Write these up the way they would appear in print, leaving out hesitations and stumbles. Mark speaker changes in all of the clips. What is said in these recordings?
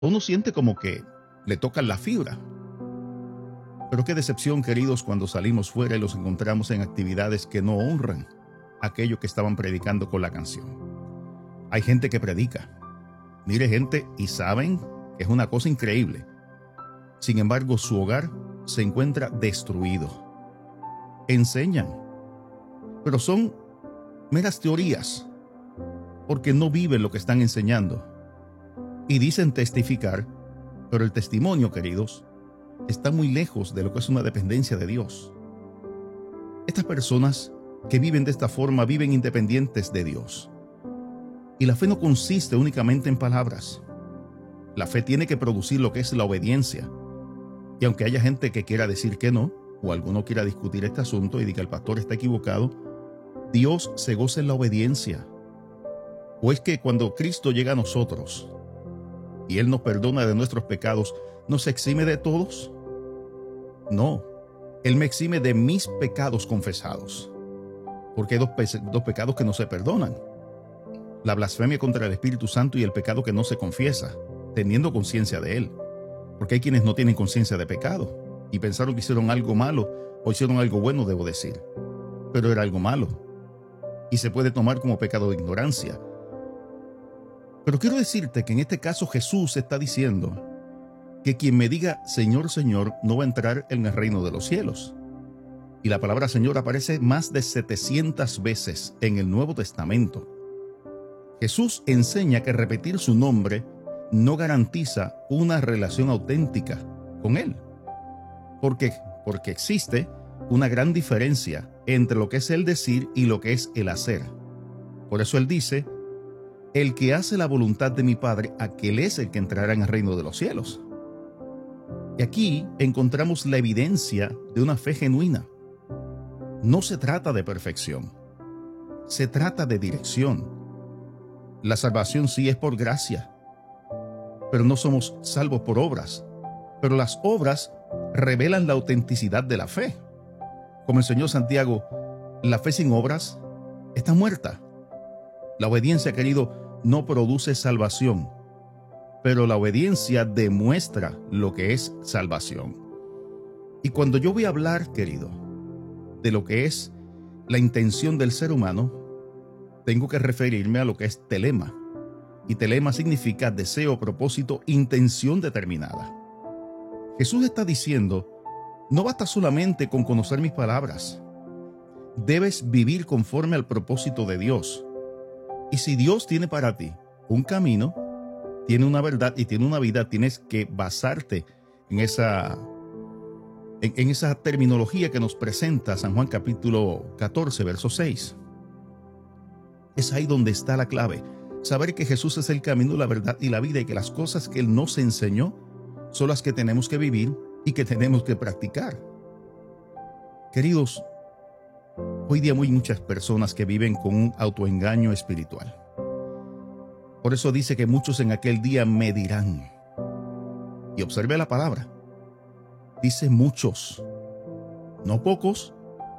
Speaker 1: uno siente como que le tocan la fibra. Pero qué decepción, queridos, cuando salimos fuera y los encontramos en actividades que no honran aquello que estaban predicando con la canción. Hay gente que predica, mire gente, y saben que es una cosa increíble. Sin embargo, su hogar se encuentra destruido. Enseñan, pero son meras teorías, porque no viven lo que están enseñando. Y dicen testificar, pero el testimonio, queridos, está muy lejos de lo que es una dependencia de Dios. Estas personas que viven de esta forma viven independientes de Dios. Y la fe no consiste únicamente en palabras. La fe tiene que producir lo que es la obediencia. Y aunque haya gente que quiera decir que no, o alguno quiera discutir este asunto y diga el pastor está equivocado, Dios se goza en la obediencia. ¿O es que cuando Cristo llega a nosotros y Él nos perdona de nuestros pecados, nos exime de todos? No, Él me exime de mis pecados confesados. Porque hay dos pecados que no se perdonan: la blasfemia contra el Espíritu Santo y el pecado que no se confiesa, teniendo conciencia de él. Porque hay quienes no tienen conciencia de pecado y pensaron que hicieron algo malo o hicieron algo bueno, debo decir. Pero era algo malo y se puede tomar como pecado de ignorancia. Pero quiero decirte que en este caso Jesús está diciendo que quien me diga Señor, Señor, no va a entrar en el reino de los cielos. Y la palabra Señor aparece más de 700 veces en el Nuevo Testamento. Jesús enseña que repetir su nombre no garantiza una relación auténtica con Él. Porque existe una gran diferencia entre lo que es el decir y lo que es el hacer. Por eso Él dice, el que hace la voluntad de mi Padre, aquel es el que entrará en el reino de los cielos. Y aquí encontramos la evidencia de una fe genuina. No se trata de perfección, se trata de dirección. La salvación sí es por gracia, pero no somos salvos por obras. Pero las obras revelan la autenticidad de la fe. Como enseñó Santiago, la fe sin obras está muerta. La obediencia, querido, no produce salvación, pero la obediencia demuestra lo que es salvación. Y cuando yo voy a hablar, querido, de lo que es la intención del ser humano, tengo que referirme a lo que es telema. Y telema significa deseo, propósito, intención determinada. Jesús está diciendo, no basta solamente con conocer mis palabras. Debes vivir conforme al propósito de Dios. Y si Dios tiene para ti un camino, tiene una verdad y tiene una vida, tienes que basarte en esa terminología que nos presenta San Juan capítulo 14, verso 6. Es ahí donde está la clave. Saber que Jesús es el camino, la verdad y la vida, y que las cosas que Él nos enseñó son las que tenemos que vivir y que tenemos que practicar. Queridos, hoy día hay muchas personas que viven con un autoengaño espiritual. Por eso dice que muchos en aquel día me dirán. Y observe la palabra. Dice muchos, no pocos.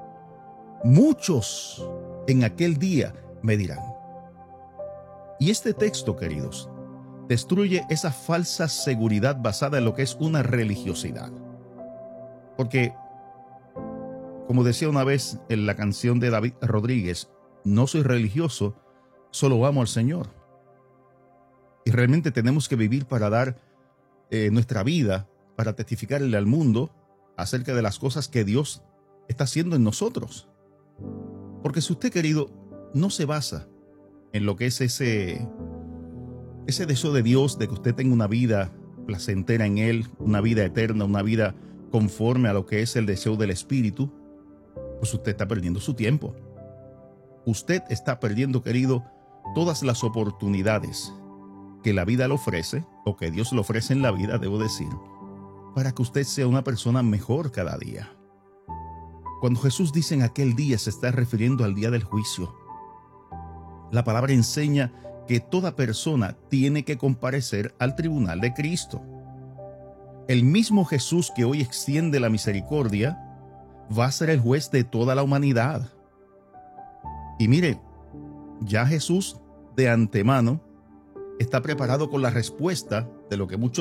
Speaker 1: Muchos en aquel día me dirán. Y este texto, queridos, destruye esa falsa seguridad basada en lo que es una religiosidad. Porque, como decía una vez en la canción de David Rodríguez, no soy religioso, solo amo al Señor. Y realmente tenemos que vivir para dar nuestra vida, para testificarle al mundo acerca de las cosas que Dios está haciendo en nosotros. Porque si usted, querido, no se basa en lo que es ese deseo de Dios de que usted tenga una vida placentera en Él, una vida eterna, una vida conforme a lo que es el deseo del Espíritu, pues usted está perdiendo su tiempo. Usted está perdiendo, querido, todas las oportunidades que la vida le ofrece, o que Dios le ofrece en la vida, debo decir, para que usted sea una persona mejor cada día. Cuando Jesús dice en aquel día, se está refiriendo al día del juicio. La palabra enseña que toda persona tiene que comparecer al tribunal de Cristo. El mismo Jesús que hoy extiende la misericordia va a ser el juez de toda la humanidad. Y mire, ya Jesús de antemano está preparado con la respuesta de lo que muchos